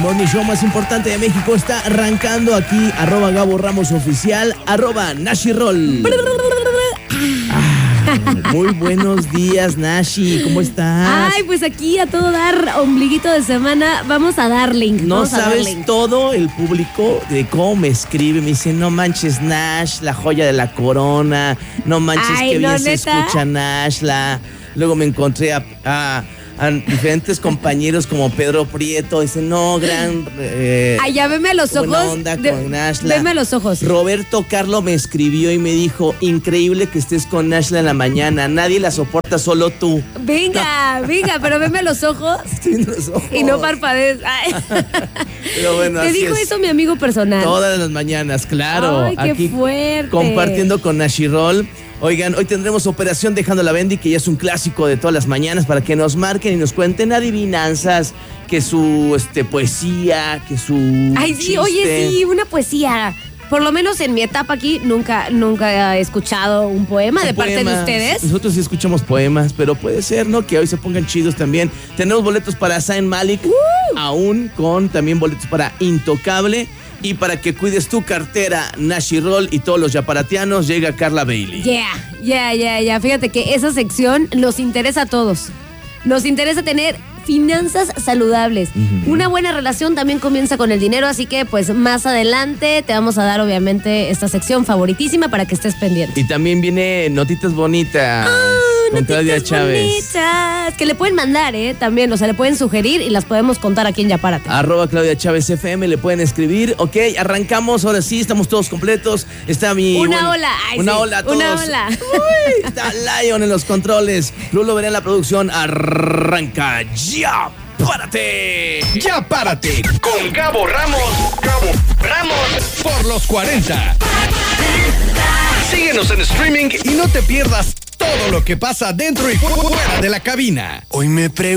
morning show más importante de México está arrancando aquí, @Gabo Ramos Oficial, @NashiRoll. Muy buenos días, Nashi, ¿cómo estás? Ay, pues aquí a todo dar, ombliguito de semana, vamos a darling. No vamos a sabes darling. todo el público de cómo me escribe, me dice, no manches Nash, la joya de la corona, no manches Ay, que ¿no, bien se neta? escucha Nash, luego me encontré a diferentes compañeros como Pedro Prieto, dice, no, gran... Ay, ya veme a los buena ojos. onda con Nashla. Veme a los ojos. Roberto Carlo me escribió y me dijo, increíble que estés con Nashla en la mañana, nadie la soporta, solo tú. Venga, pero veme a los ojos. Sí, en los ojos. Y no parpadees. Ay. Pero bueno, Te así dijo es. eso mi amigo personal. Todas las mañanas, claro. Ay, qué aquí fuerte. compartiendo con NashiRoll. Oigan, hoy tendremos Operación Dejando la Bendy, que ya es un clásico de todas las mañanas, para que nos marquen y nos cuenten adivinanzas, que su poesía, que su Ay, sí, chiste. oye, sí, una poesía. Por lo menos en mi etapa aquí nunca he escuchado un poema de parte de Poemas. ustedes. Nosotros sí escuchamos poemas, pero puede ser, ¿no? Que hoy se pongan chidos también. Tenemos boletos para Zayn Malik, aún con también boletos para Intocable. Y para que cuides tu cartera, NashiRoll y todos los yaparatianos, llega Carla Bailey. Ya. Fíjate que esa sección nos interesa a todos. Nos interesa tener finanzas saludables. Una buena relación también comienza con el dinero, así que pues más adelante te vamos a dar obviamente esta sección favoritísima para que estés pendiente. Y también viene Notitas Bonitas con Claudia Notitas Chávez. bonitas, que le pueden mandar, también, o sea, le pueden sugerir y las podemos contar aquí en Yapárate. @Claudia Chávez FM, le pueden escribir. Ok, arrancamos, ahora sí, estamos todos completos. Está mi... Una ola a todos. Una ola. Uy, está Lion en los controles. Rulo verá en la producción. Arranca ya. ¡Párate! Ya párate con Gabo Ramos. Por los 40. Síguenos en streaming y no te pierdas todo lo que pasa dentro y fuera de la cabina. Hoy me